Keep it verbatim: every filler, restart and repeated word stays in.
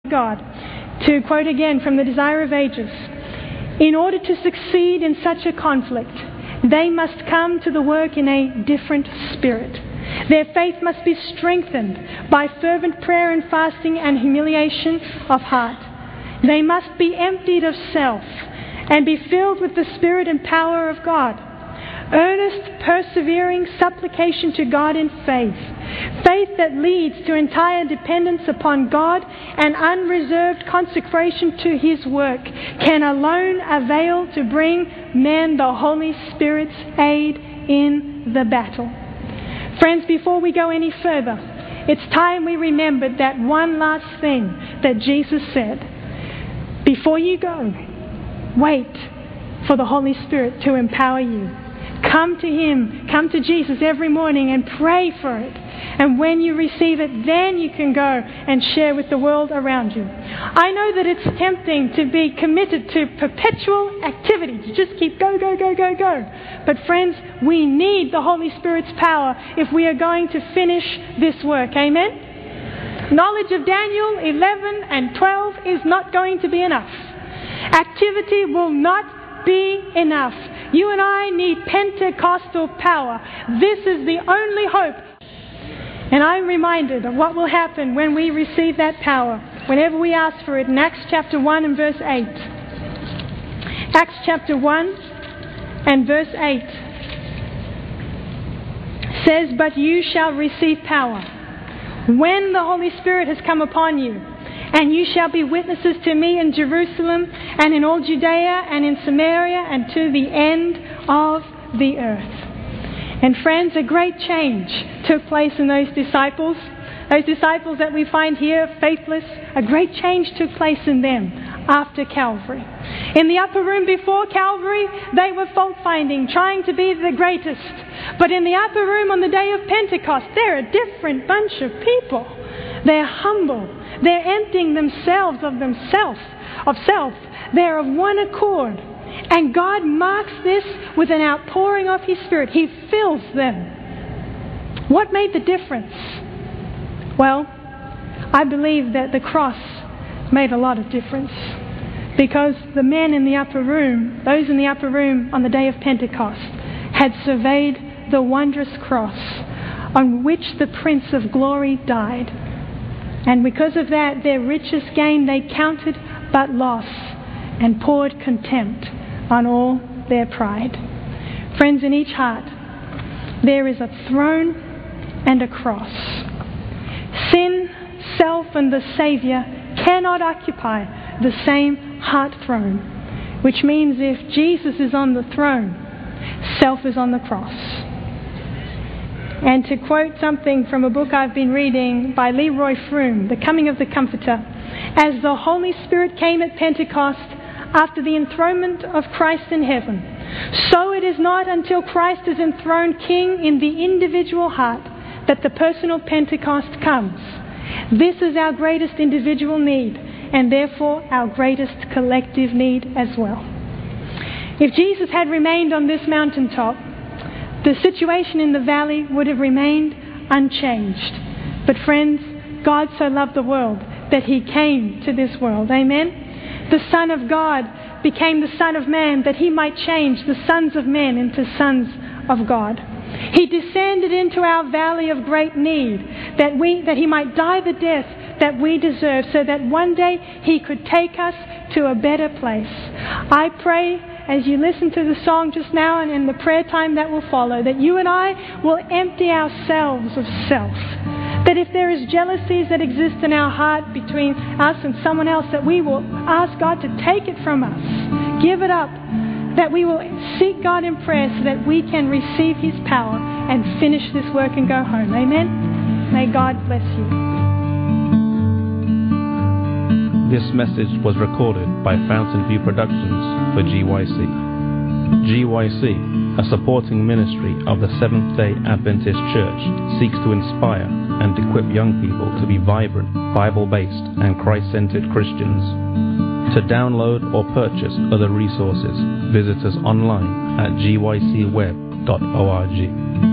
God. To quote again from the Desire of Ages, in order to succeed in such a conflict, they must come to the work in a different spirit. Their faith must be strengthened by fervent prayer and fasting and humiliation of heart. They must be emptied of self and be filled with the Spirit and power of God. Earnest, persevering supplication to God in faith. Faith that leads to entire dependence upon God and unreserved consecration to His work can alone avail to bring men the Holy Spirit's aid in the battle. Friends, before we go any further, it's time we remembered that one last thing that Jesus said. Before you go, wait for the Holy Spirit to empower you. Come to Him, come to Jesus every morning and pray for it. And when you receive it, then you can go and share with the world around you. I know that it's tempting to be committed to perpetual activity, to just keep go, go, go, go, go. But friends, we need the Holy Spirit's power if we are going to finish this work. Amen? Knowledge of Daniel eleven and twelve is not going to be enough. Activity will not be enough. You and I need Pentecostal power. This is the only hope. And I'm reminded of what will happen when we receive that power, whenever we ask for it in Acts chapter one and verse eight. Acts chapter one and verse eight says, "But you shall receive power when the Holy Spirit has come upon you, and you shall be witnesses to me in Jerusalem and in all Judea and in Samaria and to the end of the earth." And friends, a great change took place in those disciples. Those disciples that we find here, faithless, a great change took place in them after Calvary. In the upper room before Calvary, they were fault-finding, trying to be the greatest. But in the upper room on the day of Pentecost, they're a different bunch of people. They're humble. They're emptying themselves of themselves, of self. They're of one accord. And God marks this with an outpouring of His Spirit. He fills them. What made the difference? Well, I believe that the cross made a lot of difference. Because the men in the upper room, those in the upper room on the day of Pentecost, had surveyed the wondrous cross on which the Prince of Glory died. And because of that, their richest gain they counted but loss and poured contempt on all their pride. Friends, in each heart there is a throne and a cross. Sin, self, and the Saviour cannot occupy the same heart throne, which means if Jesus is on the throne, self is on the cross. And to quote something from a book I've been reading by Leroy Froome, The Coming of the Comforter, as the Holy Spirit came at Pentecost after the enthronement of Christ in heaven, so it is not until Christ is enthroned King in the individual heart that the personal Pentecost comes. This is our greatest individual need, and therefore our greatest collective need as well. If Jesus had remained on this mountaintop, the situation in the valley would have remained unchanged. But friends, God so loved the world that He came to this world. Amen? The Son of God became the Son of Man that He might change the sons of men into sons of God. He descended into our valley of great need that we that He might die the death that we deserve, so that one day He could take us to a better place. I pray, as you listen to the song just now and in the prayer time that will follow, that you and I will empty ourselves of self. That if there is jealousies that exist in our heart between us and someone else, that we will ask God to take it from us, give it up, that we will seek God in prayer so that we can receive His power and finish this work and go home. Amen? May God bless you. This message was recorded by Fountain View Productions for G Y C. G Y C, a supporting ministry of the Seventh-day Adventist Church, seeks to inspire and equip young people to be vibrant, Bible-based and Christ-centered Christians. To download or purchase other resources, visit us online at g y c web dot org.